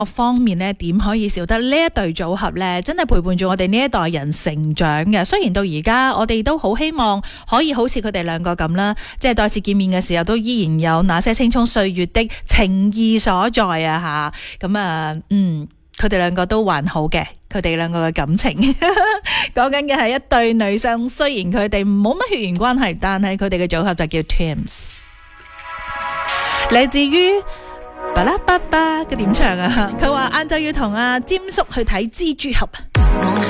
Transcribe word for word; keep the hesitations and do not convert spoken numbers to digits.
方面咧，點可以少得呢一對組合咧？真係陪伴住我哋呢一代人成長嘅。雖然到而家，我哋都好希望可以好似佢哋兩個咁啦，即係再次見面嘅時候，都依然有那些青蔥歲月的情意所在啊！吓，咁啊，嗯，佢哋兩個都還好嘅，佢哋兩個嘅感情，講緊嘅係一對女生，雖然佢哋冇乜血緣關係，但係佢哋嘅組合就叫 Twins， 嚟自於。巴拉巴巴嘅點唱啊！佢話晏晝要同阿詹叔去睇蜘蛛俠。